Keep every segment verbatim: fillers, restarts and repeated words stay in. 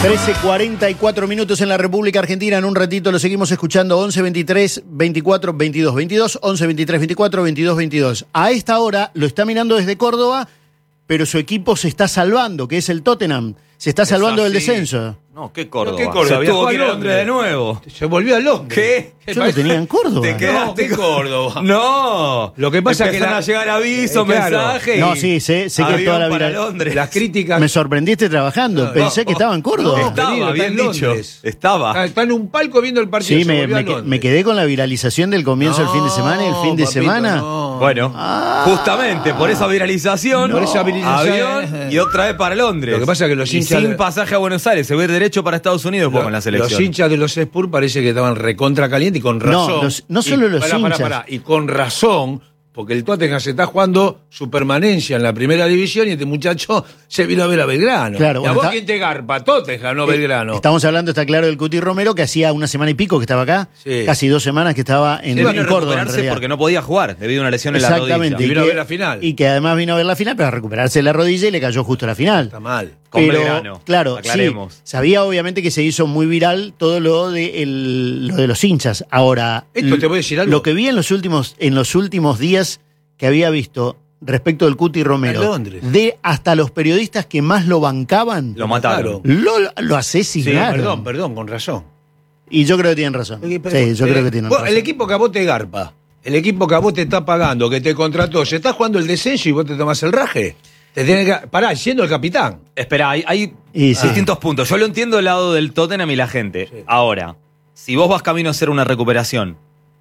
trece cuarenta y cuatro minutos en la República Argentina. En un ratito lo seguimos escuchando. Once veintitrés veinticuatro veintidós veintidós. Once veintitrés veinticuatro veintidós veintidós. A esta hora lo está mirando desde Córdoba, pero su equipo se está salvando, que es el Tottenham. Se está salvando del descenso. No, ¿qué Córdoba? No, ¿qué Córdoba? Se tuvo que ir a Londres de nuevo. Se volvió a Londres. ¿Qué? Yo lo tenía en Córdoba. Te quedaste No, ¿qué Córdoba? No. Lo que pasa es que Empezaron la- a llegar avisos, Eh, claro. mensajes. No, y sí, sé, sé que avión toda la para vida. Londres. Las críticas. Me sorprendiste trabajando. No, Pensé no, que estaba en Córdoba. no, Estaba, querido, bien está en dicho. Londres. Estaba. Está, está en un palco viendo el partido. Sí, se me, volvió a me, Londres. me quedé con la viralización del comienzo del fin de semana y el fin de papito, semana. no. Bueno, Ah. justamente por esa viralización, Por esa viralización, avión eh. y otra vez para Londres. Lo que pasa es que los Y hinchas sin de- pasaje a Buenos Aires, se va a ir derecho para Estados Unidos Lo- con la selección. Los hinchas de los Spurs parece que estaban recontra calientes y con No, razón. los- no solo Y- los pará, pará, hinchas. pará, y con razón, porque el Tottenham se está jugando su permanencia en la primera división y este muchacho se vino a ver a Belgrano. Claro, ¿Y bueno, a vos está- quién te garpa? Tottenham, no Eh, Belgrano. Estamos hablando, está claro, del Cuti Romero, que hacía una semana y pico que estaba acá. Sí. Casi dos semanas que estaba en, Se vino a en Córdoba, en recuperarse realidad. porque no podía jugar debido a una lesión en la rodilla. Exactamente. Y vino a que- ver la final. Y que además vino a ver la final para recuperarse la rodilla y le cayó justo la final. Está mal. Con Pero, Belgrano, claro, aclaremos. sí, sabía obviamente que se hizo muy viral todo lo de, el- lo de los hinchas. Ahora, Esto te voy a decir algo. lo que vi en los últimos, en los últimos días que había visto respecto del Cuti Romero, En Londres. de hasta los periodistas que más lo bancaban, Lo mataron. lo, lo asesinaron. Perdón, perdón, con razón. Y yo creo que tienen razón. Sí, yo creo que tienen Vos, razón. El equipo que a vos te garpa, el equipo que a vos te está pagando, que te contrató, se está jugando el descenso y vos te tomás el raje. Te tenés que. Pará, siendo el capitán. Espera, hay, hay Y sí. distintos puntos. Yo lo entiendo del lado del Tottenham y la gente. Sí. Ahora, si vos vas camino a hacer una recuperación,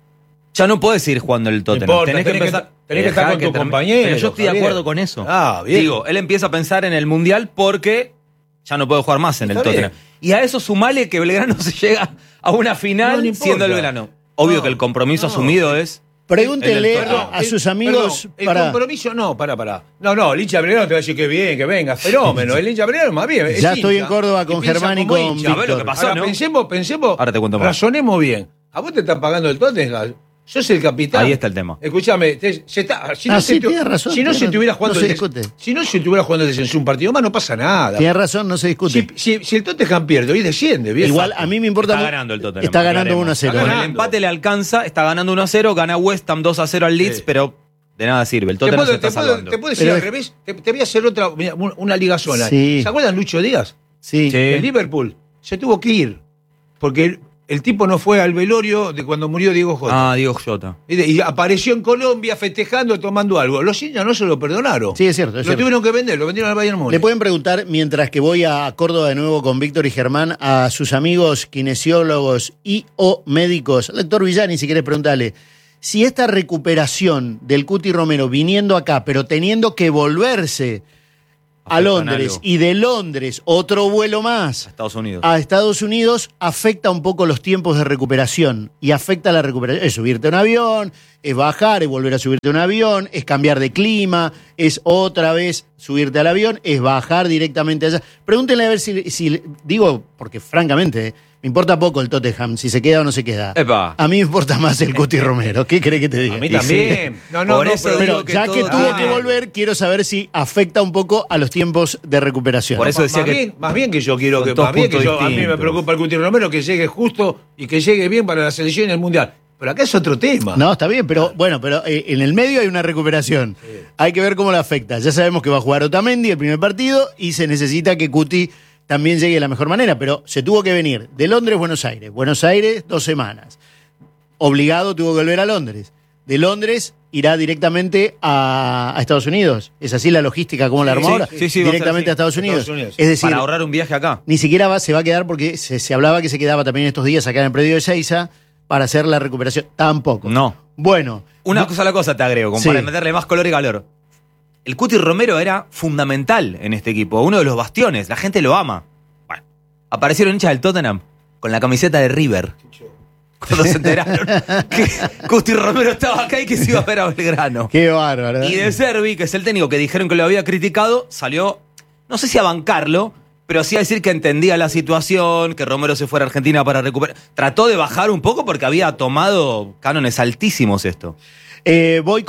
ya no podés seguir jugando el Tottenham. importa, tenés que tenés que empezar, estar- tenés que estar Dejá con tu termi- compañero, Pero yo estoy de Javier. acuerdo con eso. Ah, bien. Digo, él empieza a pensar en el Mundial porque ya no puede jugar más en el Está Tottenham. bien. Y a eso sumale que Belgrano se llega a una No, final no importa. siendo el Belgrano. Obvio No, que el compromiso no. asumido es... Pregúntenle El del Tottenham. a, a sus El- amigos perdón, el para. compromiso no, para, para. No, no, el hincha Belgrano te va a decir que bien, que venga, fenómeno. El hincha Belgrano más bien. es Ya estoy hincha. en Córdoba con Y piensa Germán y como con hincha. A ver lo que Víctor. pasó, Ahora ¿no? pensemos, pensemos, Ahora te cuento más. razonemos bien. A vos te están pagando el Tottenham. Sos el capitán. Ahí está el tema. Escúchame, te- se está, si Ah, no sí, se tu- tiene razón, si no tiene se estuviera razón. jugando No se el des- discute. si no se estuviera jugando el descenso un partido más, no pasa nada. Tiene razón, no se discute. Si, si, si el Tottenham pierde, hoy desciende, bien. Igual a mí me importa. Está mu- ganando el Tottenham. Está ganando aclaremos. uno a cero. Está Con el ganando. empate le alcanza, está ganando uno a cero, gana West Ham dos a cero al Leeds, Sí. pero de nada sirve. El Te Tottenham se puedo, está te, puedo, salvando. te puedo decir Pero al es- revés. Te, te voy a hacer otra, mira, un- una ligazona. Sí. ¿Se acuerdan Lucho Díaz? Sí. Sí. El Liverpool se tuvo que ir. Porque el, el tipo no fue al velorio de cuando murió Diego Jota. Ah, Diego Jota. Y, de- y apareció en Colombia festejando, tomando algo. Los hinchas no se lo perdonaron. Sí, es cierto, es lo cierto. tuvieron que vender, lo vendieron al Bayern Múnich. Le pueden preguntar, mientras que voy a Córdoba de nuevo con Víctor y Germán, a sus amigos kinesiólogos y o médicos, al doctor Villani, si querés preguntarle, si esta recuperación del Cuti Romero viniendo acá, pero teniendo que volverse a Afecta en Londres algo. y de Londres otro vuelo más A Estados Unidos. a Estados Unidos, afecta un poco los tiempos de recuperación y afecta la recuperación. Es subirte a un avión, es bajar, es volver a subirte a un avión, es cambiar de clima, es otra vez subirte al avión, es bajar directamente allá. Pregúntenle a ver si, si digo, porque francamente, eh, me importa poco el Tottenham, si se queda o no se queda. Epa. A mí me importa más el Cuti Romero. ¿Qué cree que te diga? A mí Y también. No, no, Por no, eso pero- Pero digo que ya que todo tuvo tiene- que volver, quiero saber si afecta un poco a los tiempos de recuperación. Por eso más, decía más que- bien, más bien que yo quiero Son que, dos más bien que puntos yo, a mí me distintos. preocupa el Cuti Romero que llegue justo y que llegue bien para la selección y el mundial. Pero acá es otro tema. No, está bien, pero bueno, pero eh, en el medio hay una recuperación. Hay que ver cómo la afecta. Ya sabemos que va a jugar Otamendi el primer partido y se necesita que Cuti también llegue de la mejor manera, pero se tuvo que venir de Londres a Buenos Aires. Buenos Aires, dos semanas. Obligado tuvo que volver a Londres. De Londres irá directamente a, a Estados Unidos. ¿Es así la logística como la Sí, armó sí, ahora? sí, sí, va a ser directamente así. a Estados Unidos. Estados Unidos. Es decir, Para ahorrar un viaje acá. ni siquiera va, se va a quedar porque se, se hablaba que se quedaba también estos días acá en el predio de Seiza para hacer la recuperación. Tampoco. No. Bueno. Una cosa a la cosa te agrego, como Sí. para meterle más color y calor. El Cuti Romero era fundamental en este equipo, uno de los bastiones, la gente lo ama. Bueno, aparecieron hinchas del Tottenham con la camiseta de River. Cuando se enteraron que Cuti Romero estaba acá y que se iba a ver a Belgrano. Qué bárbaro. Y De Zerbi, que es el técnico que dijeron que lo había criticado, salió, no sé si a bancarlo, pero sí a decir que entendía la situación, que Romero se fuera a Argentina para recuperar. Trató de bajar un poco porque había tomado cánones altísimos esto. Eh, voy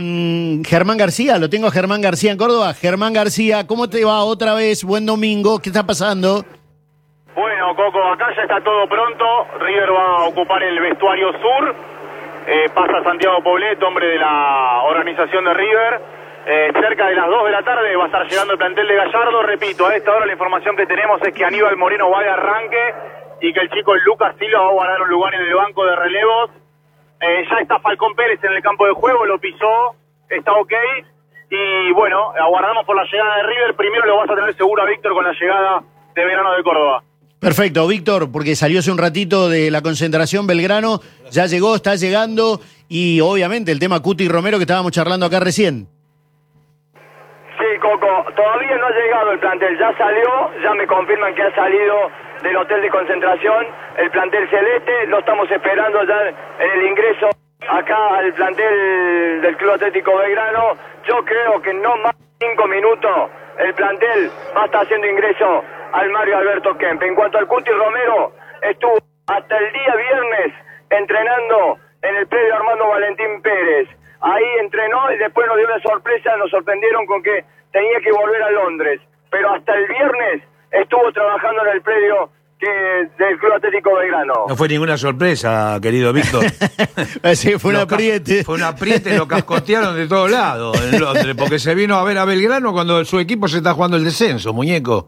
con Germán García, lo tengo a Germán García en Córdoba. Germán García, ¿cómo te va otra vez? Buen domingo, ¿qué está pasando? Bueno, Coco, acá ya está todo pronto. River va a ocupar el vestuario sur. Eh, pasa Santiago Poblet, hombre de la organización de River. Eh, cerca de las dos de la tarde va a estar llegando el plantel de Gallardo. Repito, a esta hora la información que tenemos es que Aníbal Moreno va de arranque y que el chico Lucas Silva va a guardar un lugar en el banco de relevos. Eh, ya está Falcón Pérez en el campo de juego, lo pisó, está ok. Y bueno, aguardamos por la llegada de River. Primero lo vas a tener seguro a Víctor con la llegada de Belgrano de Córdoba. Perfecto, Víctor, porque salió hace un ratito de la concentración Belgrano, ya llegó, está llegando, y obviamente el tema Cuti Romero que estábamos charlando acá recién. Sí, Coco, todavía no ha llegado el plantel, ya salió, ya me confirman que ha salido del hotel de concentración el plantel celeste, lo estamos esperando ya en el ingreso acá al plantel del Club Atlético Belgrano. Yo creo que no más de cinco minutos el plantel va a estar haciendo ingreso al Mario Alberto Kempe. En cuanto al Cuti Romero, estuvo hasta el día viernes entrenando en el predio Armando Valentín Pérez. Ahí entrenó y después nos dio una sorpresa, nos sorprendieron con que tenía que volver a Londres. Pero hasta el viernes estuvo trabajando en el predio que, del Club Atlético Belgrano. No fue ninguna sorpresa, querido Víctor. Sí, fue un Lo apriete. ca- Fue un apriete, lo cascotearon de todos lados en Londres, porque se vino a ver a Belgrano cuando su equipo se está jugando el descenso, muñeco.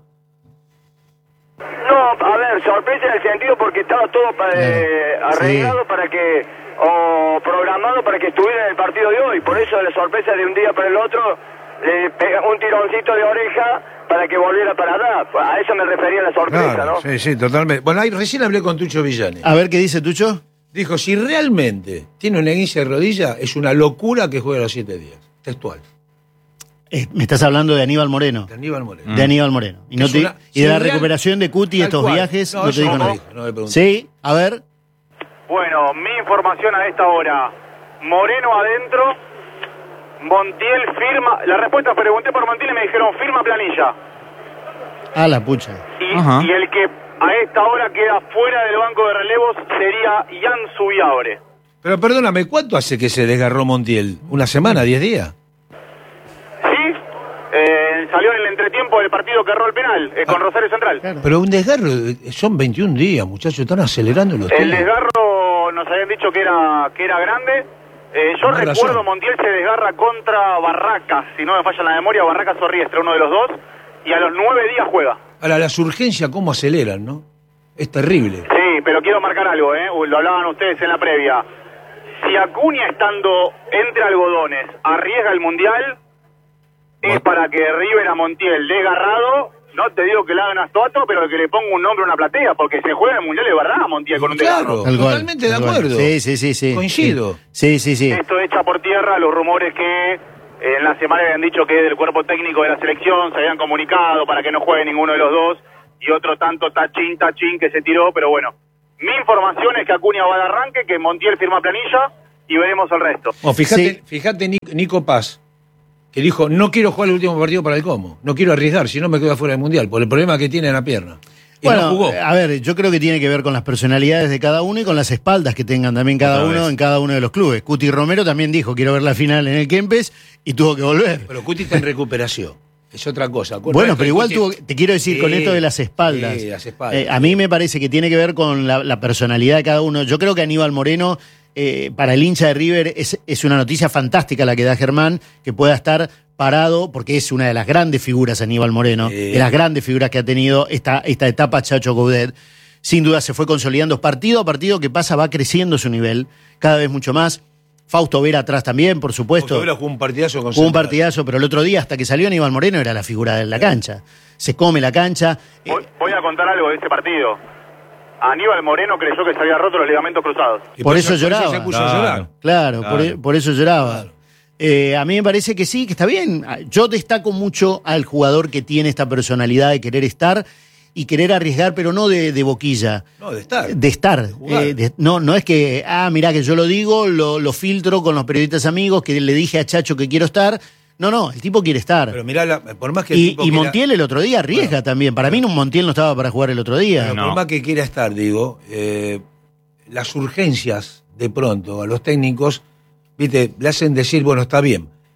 No, a ver, sorpresa en el sentido porque estaba todo pa- eh, arreglado Sí. para que, o programado para que estuviera en el partido de hoy. Por eso la sorpresa de un día para el otro, le pega un tironcito de oreja para que volviera para atrás. A eso me refería la sorpresa, Claro, ¿no? sí, sí, totalmente. Bueno, ahí recién hablé con Tucho Villani. A ver qué dice Tucho. Dijo, si realmente tiene una esguince de rodilla, es una locura que juegue los siete días. Textual. Eh, me estás hablando de Aníbal Moreno. De Aníbal Moreno. De Aníbal Moreno. Y, no Es te- una- y de si la real- recuperación de Cuti, Tal estos cual. viajes, No, no, te eso dijo no nada. me dijo, no me pregunté. Sí, a ver. Bueno, mi información a esta hora. Moreno adentro. Montiel firma. La respuesta, pregunté por Montiel y me dijeron firma planilla. A la pucha. Y, Ajá. y el que a esta hora queda fuera del banco de relevos sería Ian Zubiabre. Pero perdóname, ¿cuánto hace que se desgarró Montiel? ¿Una semana, diez días? ¿Sí? Eh, salió en el entretiempo del partido que erró el penal eh, con Rosario Central. Claro. Pero un desgarro, eh, son veintiún días, muchachos, están acelerando los El días. desgarro nos habían dicho que era que era grande. Eh, yo Tenés recuerdo razón. Montiel se desgarra contra Barracas, si no me falla la memoria, Barracas o Riestra, uno de los dos, y a los nueve días juega. Ahora, las urgencias, ¿cómo aceleran, no? Es terrible. Sí, pero quiero marcar algo, ¿eh? Lo hablaban ustedes en la previa. Si Acuña, estando entre algodones, arriesga el Mundial, es para que River a Montiel desgarrado, no te digo que le hagan astuato, pero que le ponga un nombre a una platea, porque se juega el Mundial de verdad Montiel con un desgarro. Claro, Tal cual, totalmente de tal cual. acuerdo. Sí, sí, sí, sí. Coincido. Sí, sí, sí. Esto echa por tierra los rumores que eh, en la semana habían dicho que del cuerpo técnico de la selección se habían comunicado para que no juegue ninguno de los dos, y otro tanto tachín, tachín que se tiró, pero bueno. Mi información es que Acuña va de arranque, que Montiel firma planilla y veremos el resto. Oh, fíjate, Sí. fíjate Nico, Nico Paz, que dijo, no quiero jugar el último partido para el Como, no quiero arriesgar, si no me quedo fuera del Mundial, por el problema que tiene en la pierna. Y Bueno, no jugó. a ver, yo creo que tiene que ver con las personalidades de cada uno y con las espaldas que tengan también cada Otra uno vez. en cada uno de los clubes. Cuti Romero también dijo, quiero ver la final en el Kempes, y tuvo que volver. Pero Cuti está en recuperación, es otra cosa. Con Bueno, esto, pero igual Cuti- tuvo, te quiero decir, con Sí, esto de las espaldas. sí, las espaldas. eh, a mí me parece que tiene que ver con la, la personalidad de cada uno. Yo creo que Aníbal Moreno, eh, para el hincha de River, es, es una noticia fantástica la que da Germán, que pueda estar parado, porque es una de las grandes figuras Aníbal Moreno, Sí. de las grandes figuras que ha tenido esta, esta etapa Chacho Coudet. Sin duda se fue consolidando partido a partido que pasa, va creciendo su nivel, cada vez mucho más. Fausto Vera atrás también, por supuesto. Fausto Vera jugó un partidazo con Jugó un Central. partidazo, pero el otro día, hasta que salió Aníbal Moreno, era la figura de la cancha. Se come la cancha. Eh, Voy, voy a contar algo de ese partido. Aníbal Moreno creyó que se había roto los ligamentos cruzados. Y Por eso lloraba. se puso Claro. a llorar. Claro, Claro. Por, por eso lloraba. Claro. Eh, a mí me parece que sí, que está bien. Yo destaco mucho al jugador que tiene esta personalidad de querer estar y querer arriesgar, pero no de, de boquilla. No, de estar. De estar. jugar. Eh, de- no, no es que, ah, mirá que yo lo digo, lo, lo filtro con los periodistas amigos, que le dije a Chacho que quiero estar. No, no, el tipo quiere estar. Pero mirá, la- por más que el y tipo y quiera- Montiel el otro día arriesga también. Para mí no, Montiel no estaba para jugar el otro día. Pero No. por más que quiera estar, digo, eh, las urgencias de pronto a los técnicos, viste, le hacen decir, bueno, está bien,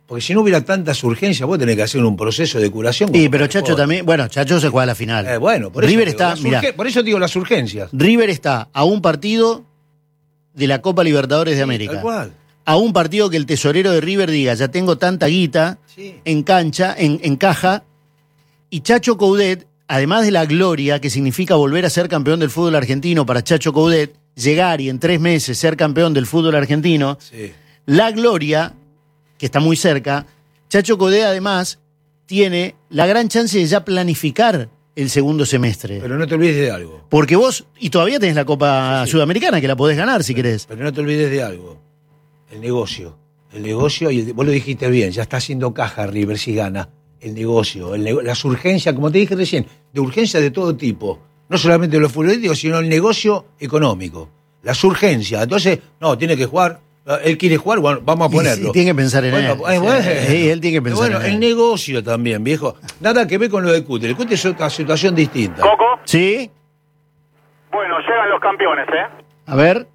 Porque si no hubiera tantas urgencias, vos tenés que hacer un proceso de curación. Sí, pero Chacho también, bueno, Chacho se juega a la final. Eh, bueno, por eso, River digo, está, las mirá, urgen- por eso digo las urgencias. River está a un partido de la Copa Libertadores de América. Tal cual. A un partido que el tesorero de River diga, ya tengo tanta guita Sí. en cancha, en, en caja, y Chacho Coudet, además de la gloria que significa volver a ser campeón del fútbol argentino para Chacho Coudet, llegar y en tres meses ser campeón del fútbol argentino, Sí. la gloria, que está muy cerca, Chacho Coudet además tiene la gran chance de ya planificar el segundo semestre. Pero no te olvides de algo. Porque vos, y todavía tenés la Copa Sudamericana, que la podés ganar si querés. Pero no te olvides de algo. El negocio. El negocio, y el- vos lo dijiste bien, ya está haciendo caja River si gana. El negocio, el nego- las urgencias, como te dije recién, de urgencias de todo tipo. No solamente los futbolísticos, sino el negocio económico. Las urgencias. Entonces, no, tiene que jugar. Él quiere jugar, bueno, vamos a Y ponerlo. sí, tiene que pensar en Bueno, él. eh, bueno. Sí, él tiene que pensar Bueno, en él. el negocio también, viejo. Nada que ver con lo de Cuti. El Cuti es otra situación distinta. Coco, ¿Sí? bueno, llegan los campeones, ¿eh? A ver.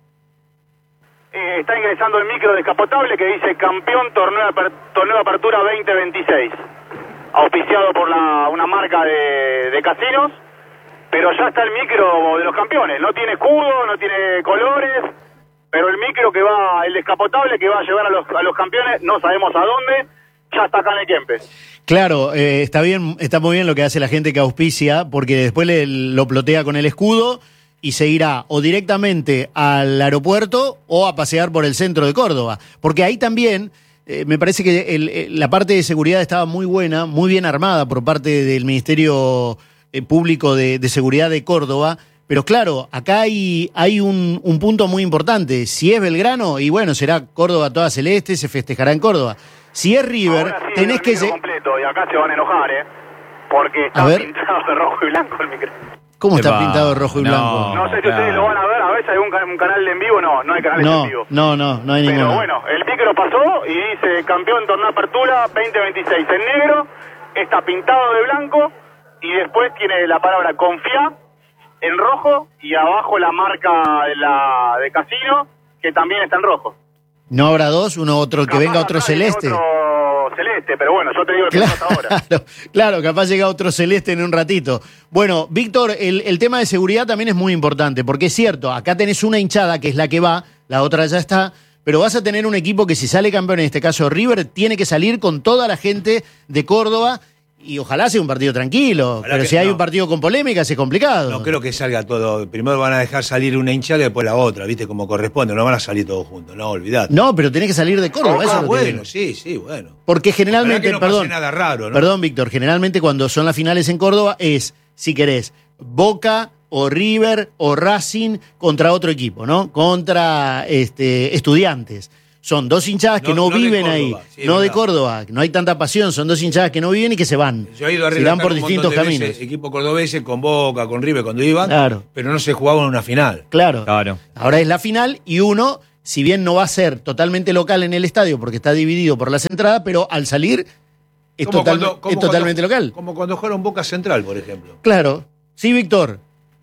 Eh, está ingresando el micro descapotable que dice campeón torneo de, aper- torneo de apertura veinte veintiséis. Auspiciado por la, una marca de, de casinos. Pero ya está el micro de los campeones. No tiene escudo, no tiene colores. Pero el micro que va, el descapotable que va a llevar a los, a los campeones, no sabemos a dónde, ya está acá en el Kempes. Claro, eh, está bien, está muy bien lo que hace la gente que auspicia, porque después le, lo plotea con el escudo y se irá o directamente al aeropuerto o a pasear por el centro de Córdoba. Porque ahí también eh, me parece que el- el- la parte de seguridad estaba muy buena, muy bien armada por parte del Ministerio eh, Público de, de Seguridad de Córdoba. Pero claro, acá hay, hay un, un punto muy importante. Si es Belgrano, y bueno, será Córdoba toda celeste, se festejará en Córdoba. Si es River, Ahora sí, tenés el que... micro se- completo, y acá se van a enojar, ¿eh? Porque A está ver. pintado de rojo y blanco el micro. ¿Cómo está Epa, pintado rojo y no. blanco? No sé si claro. ustedes lo van a ver, a veces hay un, ca- un canal en vivo, no, no hay canales No, en vivo. no, no, no hay Pero ninguno. bueno, el micro pasó y dice campeón torneo apertura veinte veintiséis en negro, está pintado de blanco y después tiene la palabra confía en rojo y abajo la marca de la de casino que también está en rojo. ¿No habrá dos? Uno otro, que Capaz venga otro acá viene celeste. Otro celeste, pero bueno, yo te digo que Claro, pasó hasta ahora. claro, capaz llega otro celeste en un ratito. Bueno, Víctor, el, el tema de seguridad también es muy importante, porque es cierto, acá tenés una hinchada que es la que va, la otra ya está, pero vas a tener un equipo que si sale campeón, en este caso River, tiene que salir con toda la gente de Córdoba y ojalá sea un partido tranquilo. Ojalá Pero que- si hay no. un partido con polémicas es complicado. No creo que salga todo. Primero van a dejar salir una hinchada y después la otra, ¿viste? Como corresponde. No van a salir todos juntos, no, olvidate. No, pero tenés que salir de Córdoba. Ah, eso es lo que digo. bueno, sí, sí, bueno. Porque generalmente, Ojalá que no perdón, pase nada raro, ¿no? perdón, Víctor, generalmente cuando son las finales en Córdoba es, si querés, Boca o River o Racing contra otro equipo, ¿no? Contra este, Estudiantes. Son dos hinchadas que No- no, no de viven Córdoba, ahí, sí, es no de verdad. Córdoba, no hay tanta pasión, son dos hinchadas que no viven y que se van. Yo he ido a se relatar van por un montón distintos de caminos. veces, equipos cordobeses con Boca, con River cuando iban, Claro. pero no se jugaba en una final. Claro. Claro. Ahora es la final y uno, si bien no va a ser totalmente local en el estadio porque está dividido por las entradas, pero al salir es, Como total- cuando- como es totalmente cuando- local. Como cuando jugaron Boca Central, por ejemplo. Claro. Sí, Víctor.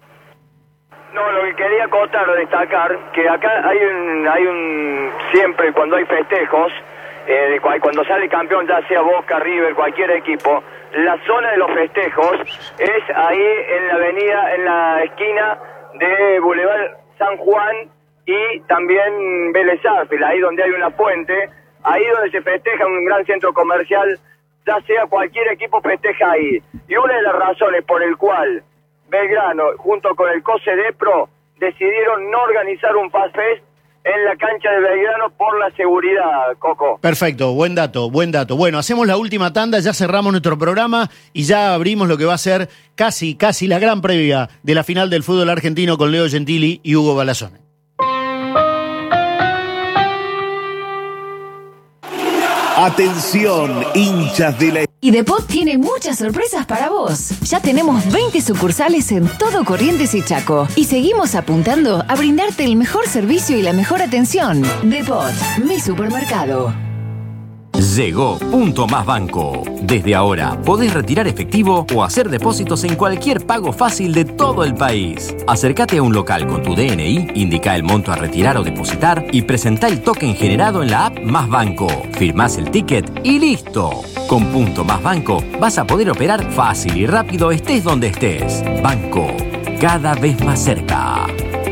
No, lo que quería acotar o destacar, que acá hay un, hay un, siempre cuando hay festejos, eh, de cua- cuando sale campeón, ya sea Boca, River, cualquier equipo, la zona de los festejos es ahí en la avenida, en la esquina de Boulevard San Juan y también Vélez Sarsfield, ahí donde hay una puente, ahí donde se festeja un gran centro comercial, ya sea cualquier equipo festeja ahí. Y una de las razones por el cual Belgrano, junto con el COSEDEPRO, decidieron no organizar un Fast Fest en la cancha de Belgrano por la seguridad, Coco. Perfecto, buen dato, buen dato. Bueno, hacemos la última tanda, ya cerramos nuestro programa y ya abrimos lo que va a ser casi, casi la gran previa de la final del fútbol argentino con Leo Gentili y Hugo Balazone. Atención, hinchas de la... Y Depot tiene muchas sorpresas para vos. Ya tenemos veinte sucursales en todo Corrientes y Chaco. Y seguimos apuntando a brindarte el mejor servicio y la mejor atención. Depot, mi supermercado. Llegó Punto Más Banco. Desde ahora podés retirar efectivo o hacer depósitos en cualquier pago fácil de todo el país. Acércate a un local con tu D N I, indica el monto a retirar o depositar y presentá el token generado en la app Más Banco. Firmás el ticket y listo. Con Punto Más Banco vas a poder operar fácil y rápido estés donde estés. Banco, cada vez más cerca.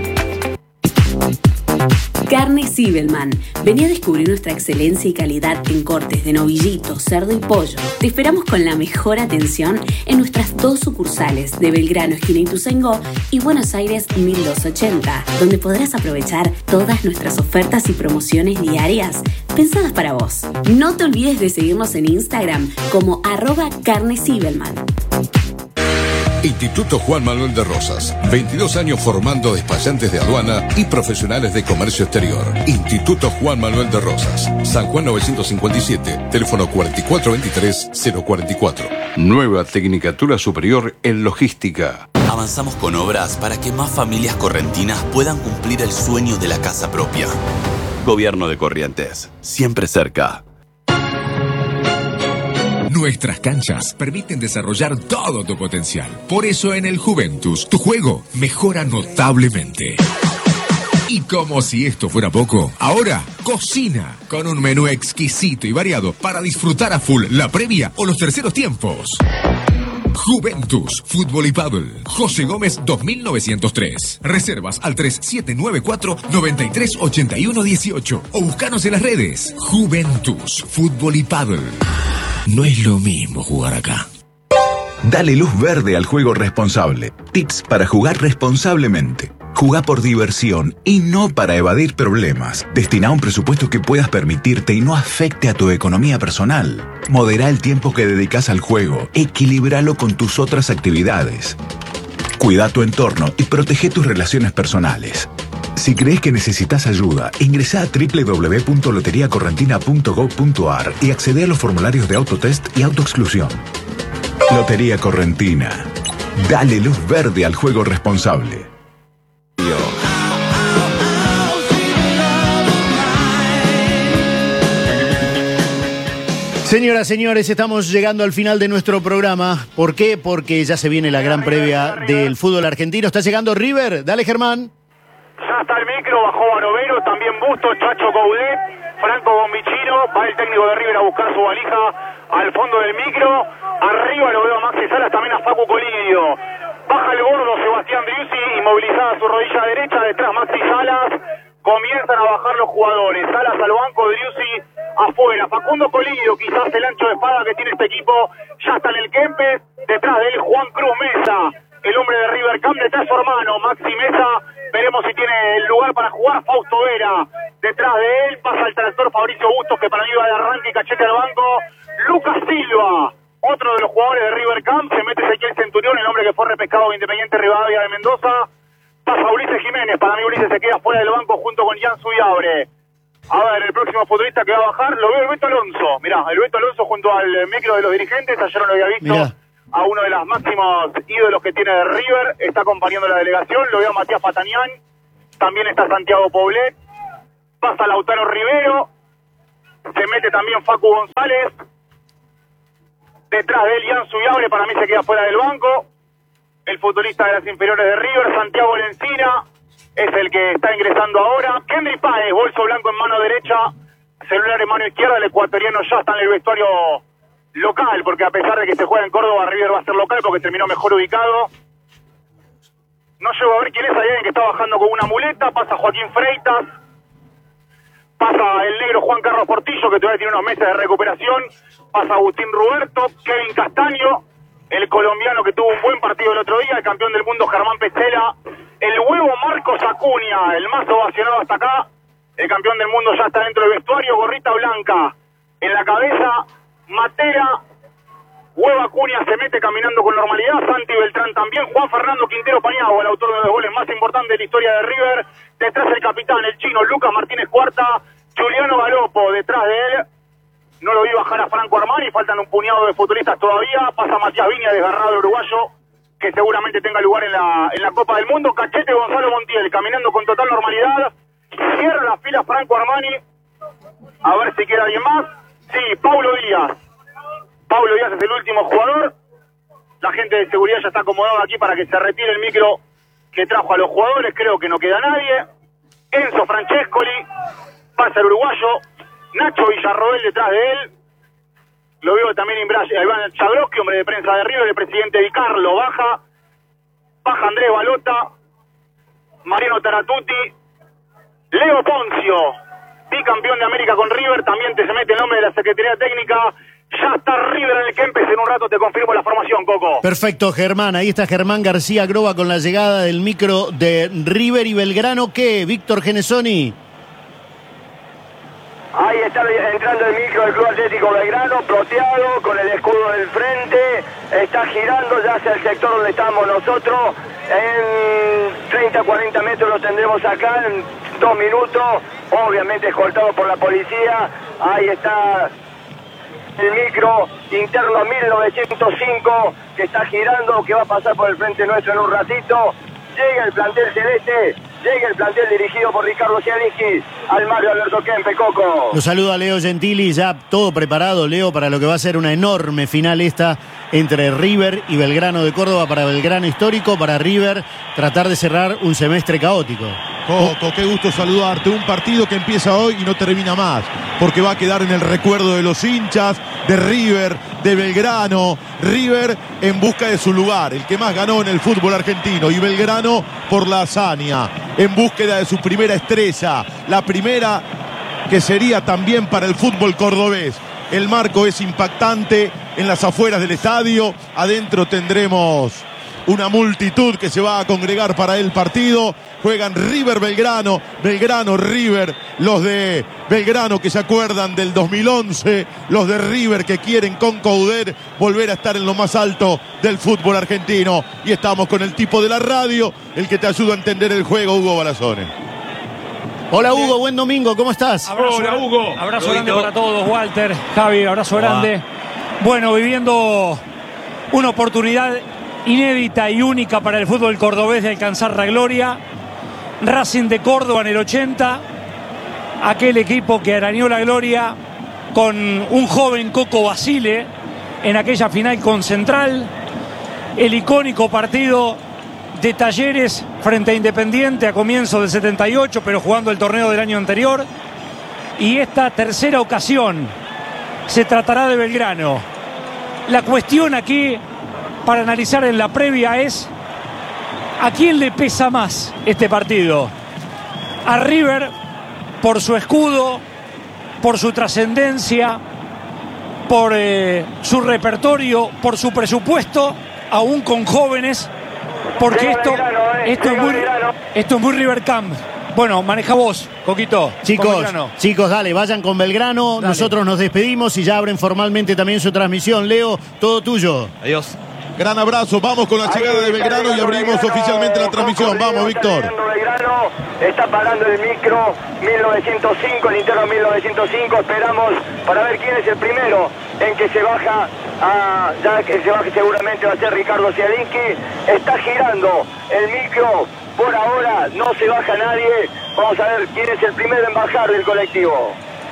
Carne Zibelman. Vení a descubrir nuestra excelencia y calidad en cortes de novillito, cerdo y pollo. Te esperamos con la mejor atención en nuestras dos sucursales de Belgrano, esquina Ituzaingó, y Buenos Aires mil doscientos ochenta, donde podrás aprovechar todas nuestras ofertas y promociones diarias pensadas para vos. No te olvides de seguirnos en Instagram como arroba Carne Zibelman. Instituto Juan Manuel de Rosas. veintidós años formando despachantes de aduana y profesionales de comercio exterior. Instituto Juan Manuel de Rosas. San Juan novecientos cincuenta y siete. Teléfono cuatro cuatro dos tres cero cuatro cuatro. Nueva Tecnicatura Superior en Logística. Avanzamos con obras para que más familias correntinas puedan cumplir el sueño de la casa propia. Gobierno de Corrientes. Siempre cerca. Nuestras canchas permiten desarrollar todo tu potencial. Por eso en el Juventus, tu juego mejora notablemente. Y como si esto fuera poco, ahora cocina con un menú exquisito y variado para disfrutar a full la previa o los terceros tiempos. Juventus, Fútbol y Paddle. José Gómez dos mil novecientos tres. Reservas al tres siete nueve cuatro nueve tres ocho uno uno ocho o buscanos en las redes. Juventus, Fútbol y Paddle. No es lo mismo jugar acá. Dale luz verde al juego responsable. Tips para jugar responsablemente. Jugá por diversión y no para evadir problemas. Destina un presupuesto que puedas permitirte y no afecte a tu economía personal. Modera el tiempo que dedicas al juego. Equilíbralo con tus otras actividades. Cuida tu entorno y protege tus relaciones personales. Si crees que necesitas ayuda, ingresá a doble u doble u doble u punto lotería correntina punto gob punto ar y accede a los formularios de autotest y autoexclusión. Lotería Correntina. Dale luz verde al juego responsable. Señoras, señores, estamos llegando al final de nuestro programa. ¿Por qué? Porque ya se viene la gran previa del fútbol argentino. Está llegando River. Dale, Germán. Ya está el micro, bajó Banovero, también Busto, Chacho Coudet, Franco Bombichino, va el técnico de River a buscar su valija al fondo del micro. Arriba lo veo a Maxi Salas, también a Facu Colidio. Baja el gordo Sebastián Driussi, inmovilizada su rodilla derecha, detrás Maxi Salas. Comienzan a bajar los jugadores. Salas al banco, Driussi afuera. Facundo Colidio, quizás el ancho de espada que tiene este equipo, ya está en el Kempes. Detrás de él Juan Cruz Mesa, el hombre de River Camp, detrás su hermano Maxi Mesa. Veremos si tiene el lugar para jugar Fausto Vera. Detrás de él pasa el tractor Fabricio Bustos, que para mí va de arranque y cachete al banco. Lucas Silva, otro de los jugadores de River Camp. Se mete Ezequiel Centurión, el hombre que fue repescado de Independiente Rivadavia de Mendoza. Pasa Ulises Jiménez. Para mí Ulises se queda fuera del banco junto con Jan Suyabre. A ver, el próximo futbolista que va a bajar, lo veo el Beto Alonso. Mirá, el Beto Alonso junto al micro de los dirigentes. Ayer no lo había visto. Mirá. A uno de los máximos ídolos que tiene de River, está acompañando la delegación. Lo veo a Matías Patanián, también está Santiago Poblet, pasa Lautaro Rivero, se mete también Facu González, detrás de él Ian Suyabre, para mí se queda fuera del banco. El futbolista de las inferiores de River, Santiago Lencina, es el que está ingresando ahora. Henry Páez, bolso blanco en mano derecha, celular en mano izquierda. El ecuatoriano ya está en el vestuario local, porque a pesar de que se juega en Córdoba, River va a ser local porque terminó mejor ubicado. No llego a ver quién es, hay alguien que está bajando con una muleta. Pasa Joaquín Freitas, pasa el negro Juan Carlos Portillo, que todavía tiene unos meses de recuperación. Pasa Agustín Ruberto, Kevin Castaño, el colombiano que tuvo un buen partido el otro día, el campeón del mundo Germán Pesela, el huevo Marcos Acuña, el más ovacionado hasta acá, el campeón del mundo ya está dentro del vestuario, gorrita blanca en la cabeza. Matera, Hueva Acuña se mete caminando con normalidad, Santi Beltrán también, Juan Fernando Quintero Paniagua, el autor de los goles más importantes de la historia de River, detrás el capitán, el chino Lucas Martínez Cuarta, Juliano Galopo, detrás de él, no lo vi bajar a Franco Armani, faltan un puñado de futbolistas todavía, pasa Matías Viña, desgarrado el uruguayo, que seguramente tenga lugar en la, en la Copa del Mundo. Cachete Gonzalo Montiel, caminando con total normalidad, cierra la fila Franco Armani, a ver si queda alguien más. Sí, Paulo Díaz. Paulo Díaz es el último jugador. La gente de seguridad ya está acomodada aquí para que se retire el micro que trajo a los jugadores. Creo que no queda nadie. Enzo Francescoli, pasa el uruguayo. Nacho Villarroel detrás de él. Lo veo también Iván Chabrowski, hombre de prensa de River, el presidente Di Carlo baja. Baja Andrés Balota. Mariano Taratuti. Leo Poncio, bicampeón de América con River. También te se mete el nombre de la Secretaría Técnica. Ya está River en el Kempes. En un rato te confirmo la formación, Coco. Perfecto, Germán. Ahí está Germán García Groba con la llegada del micro de River y Belgrano. ¿Qué, Víctor Genesoni? Ahí está entrando el micro del Club Atlético Belgrano, proteado, con el escudo del frente. Está girando ya hacia el sector donde estamos nosotros. En treinta a cuarenta metros lo tendremos acá, en dos minutos. Obviamente escoltado por la policía. Ahí está el micro interno mil novecientos cinco que está girando, que va a pasar por el frente nuestro en un ratito. Llega el plantel celeste, llega el plantel dirigido por Ricardo Zielinski al Mario Alberto Kempe, Coco. Lo saluda Leo Gentili, ya todo preparado, Leo, para lo que va a ser una enorme final esta entre River y Belgrano de Córdoba. Para Belgrano histórico, para River tratar de cerrar un semestre caótico. Coco, qué gusto saludarte. Un partido que empieza hoy y no termina más, porque va a quedar en el recuerdo de los hinchas, de River, de Belgrano. River en busca de su lugar, el que más ganó en el fútbol argentino, y Belgrano por la hazaña, en búsqueda de su primera estrella, la primera que sería también para el fútbol cordobés. El marco es impactante en las afueras del estadio. Adentro tendremos una multitud que se va a congregar para el partido. Juegan River Belgrano, Belgrano River, los de Belgrano que se acuerdan del dos mil once, los de River que quieren con Coudet volver a estar en lo más alto del fútbol argentino. Y estamos con el tipo de la radio, el que te ayuda a entender el juego, Hugo Balazone. Hola Hugo, buen domingo, ¿cómo estás? Abrazo, Hola Hugo. Abrazo grande para todos, Walter, Javi, abrazo grande. Bueno, viviendo una oportunidad inédita y única para el fútbol cordobés de alcanzar la gloria. Racing de Córdoba en el ochenta, aquel equipo que arañó la gloria con un joven Coco Basile en aquella final con Central, el icónico partido de Talleres frente a Independiente a comienzos del setenta y ocho, pero jugando el torneo del año anterior, y esta tercera ocasión se tratará de Belgrano. La cuestión aquí para analizar en la previa es: ¿a quién le pesa más este partido? A River, por su escudo, por su trascendencia, por eh, su repertorio, por su presupuesto, aún con jóvenes, porque esto, esto, es muy, esto es muy River Camp. Bueno, maneja vos, Coquito. Chicos, chicos, dale, vayan con Belgrano. Dale. Nosotros nos despedimos y ya abren formalmente también su transmisión. Leo, todo tuyo. Adiós. Gran abrazo, vamos con la llegada de Belgrano y abrimos Belgrano, oficialmente la transmisión. Vamos, Víctor. Belgrano está parando el micro mil novecientos cinco, el interno mil novecientos cinco. Esperamos para ver quién es el primero en que se baja. A, ya que se baje seguramente va a ser Ricardo Zielinski. Está girando el micro. Por ahora no se baja nadie. Vamos a ver quién es el primero en bajar del colectivo.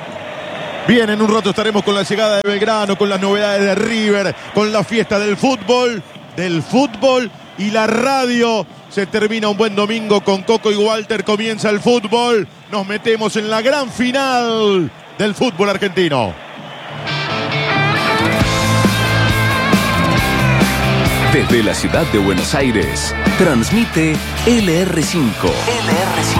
Bien, en un rato estaremos con la llegada de Belgrano, con las novedades de River, con la fiesta del fútbol, del fútbol y la radio. Se termina un buen domingo con Coco y Walter, comienza el fútbol. Nos metemos en la gran final del fútbol argentino. Desde la ciudad de Buenos Aires, transmite L R cinco. L R cinco.